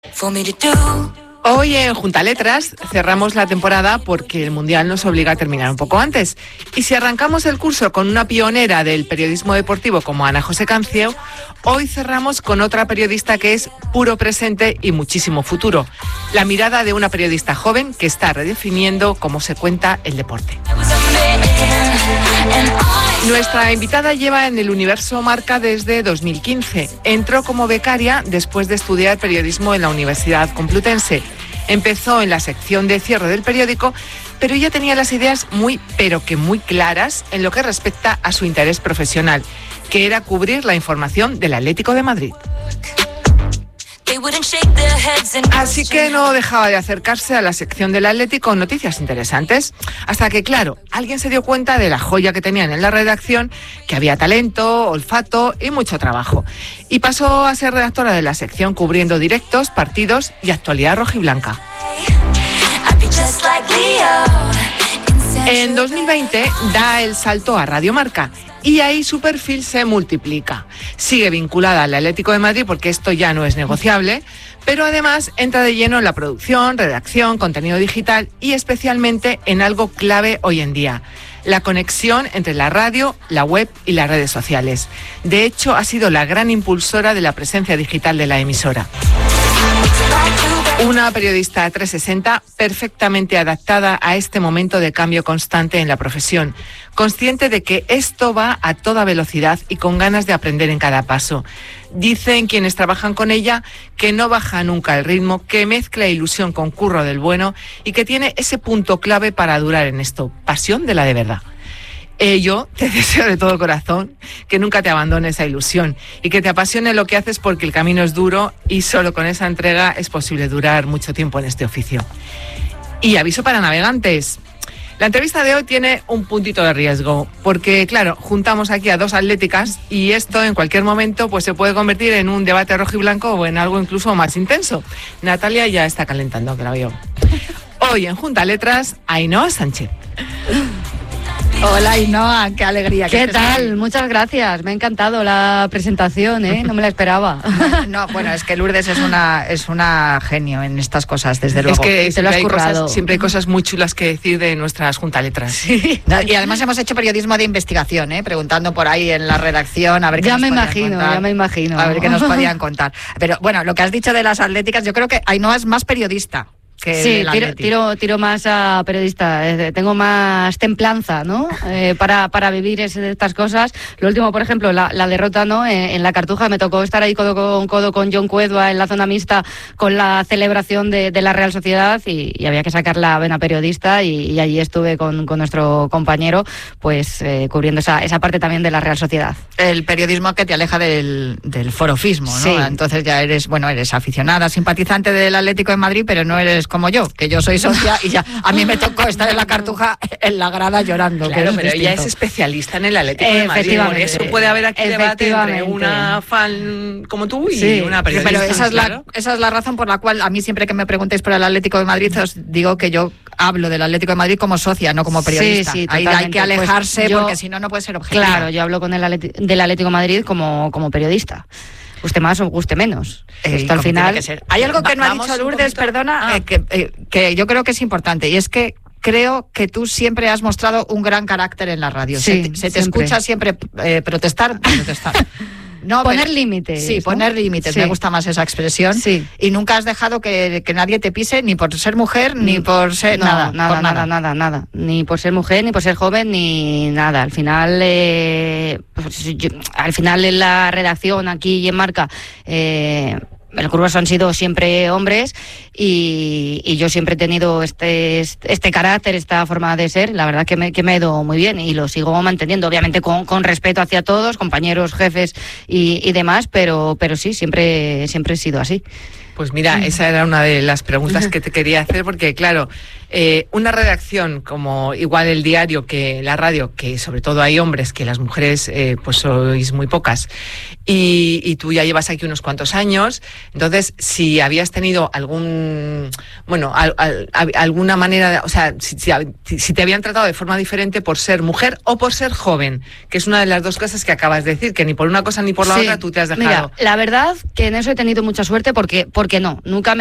Hoy en Junta Letras cerramos la temporada porque el Mundial nos obliga a terminar un poco antes. Y si arrancamos el curso con una pionera del periodismo deportivo como Ana José Cancio, hoy cerramos con otra periodista que es puro presente y muchísimo futuro. La mirada de una periodista joven que está redefiniendo cómo se cuenta el deporte. Nuestra invitada lleva en el universo Marca desde 2015. Entró como becaria después de estudiar periodismo en la Universidad Complutense. Empezó en la sección de cierre del periódico, pero ya tenía las ideas muy claras en lo que respecta a su interés profesional, que era cubrir la información del Atlético de Madrid. Así que no dejaba de acercarse a la sección del Atlético con noticias interesantes, hasta que, claro, alguien se dio cuenta de la joya que tenían en la redacción, que había talento, olfato y mucho trabajo. Y pasó a ser redactora de la sección cubriendo directos, partidos y actualidad rojiblanca. En 2020 da el salto a Radio Marca y ahí su perfil se multiplica. Sigue vinculada al Atlético de Madrid porque esto ya no es negociable, pero además entra de lleno en la producción, redacción, contenido digital y especialmente en algo clave hoy en día: la conexión entre la radio, la web y las redes sociales. De hecho, ha sido la gran impulsora de la presencia digital de la emisora. Una periodista 360 perfectamente adaptada a este momento de cambio constante en la profesión, consciente de que esto va a toda velocidad y con ganas de aprender en cada paso. Dicen quienes trabajan con ella que no baja nunca el ritmo, que mezcla ilusión con curro del bueno y que tiene ese punto clave para durar en esto: pasión de la de verdad. Yo te deseo de todo corazón que nunca te abandone esa ilusión y que te apasione lo que haces, porque el camino es duro y solo con esa entrega es posible durar mucho tiempo en este oficio. Y aviso para navegantes: la entrevista de hoy tiene un puntito de riesgo, porque claro, juntamos aquí a dos atléticas y esto en cualquier momento pues se puede convertir en un debate rojiblanco o en algo incluso más intenso. Natalia ya está calentando, que la veo. Hoy en Junta Letras, Ainhoa Sánchez. Hola, Ainhoa, qué alegría. ¿Qué tal? Muchas gracias, me ha encantado la presentación, no me la esperaba. No, bueno, es que Lourdes es una genio en estas cosas, desde luego. Es que te lo has currado. Siempre hay cosas muy chulas que decir de nuestras Junta Letras. Sí. Y además hemos hecho periodismo de investigación, preguntando por ahí en la redacción a ver qué ya nos me podían imagino, contar. ya me imagino. A ver qué nos podían contar. Pero bueno, lo que has dicho de las atléticas, yo creo que Ainhoa es más periodista. Sí, tiro más a periodista, tengo más templanza, ¿no? Para vivir estas cosas. Lo último, por ejemplo, la derrota, ¿no? En la Cartuja, me tocó estar ahí codo con John Cuedva en la zona mixta con la celebración de la Real Sociedad y había que sacar la vena periodista y allí estuve con nuestro compañero pues cubriendo esa parte también de la Real Sociedad. El periodismo que te aleja del forofismo, ¿no? Sí. Entonces ya eres aficionada, simpatizante del Atlético de Madrid, pero no eres como yo, que yo soy socia y ya a mí me tocó estar en la Cartuja en la grada llorando. Claro, pero ella es especialista en el Atlético de Madrid. Por eso puede haber aquí debate entre una fan como tú y una periodista. Pero esa es la razón por la cual a mí siempre que me preguntéis por el Atlético de Madrid os digo que yo hablo del Atlético de Madrid como socia, no como periodista. Sí, ahí hay que alejarse, pues porque si no puede ser objetivo. Claro, yo hablo con del Atlético de Madrid como periodista. Guste más o guste menos. Esto al final... Hay algo que no ha dicho Lourdes, perdona, que yo creo que es importante, y es que creo que tú siempre has mostrado un gran carácter en la radio. Sí, se te escucha siempre protestar. No, poner límites. Sí, poner límites, me gusta más esa expresión. Sí. Y nunca has dejado que nadie te pise, ni por ser mujer, ni por ser nada. Ni por ser mujer, ni por ser joven, ni nada. Al final, en la redacción aquí y en Marca, el grueso han sido siempre hombres y yo siempre he tenido este carácter, esta forma de ser. La verdad que me ha ido muy bien y lo sigo manteniendo, obviamente con respeto hacia todos, compañeros, jefes y demás, pero sí, siempre he sido así. Pues mira, esa era una de las preguntas que te quería hacer, porque claro, una redacción como igual el diario que la radio, que sobre todo hay hombres, que las mujeres pues sois muy pocas, y tú ya llevas aquí unos cuantos años, entonces si habías tenido alguna manera, o sea, si te habían tratado de forma diferente por ser mujer o por ser joven, que es una de las dos cosas que acabas de decir, que ni por una cosa ni por la otra tú te has dejado. Mira, la verdad que en eso he tenido mucha suerte porque porque no, nunca me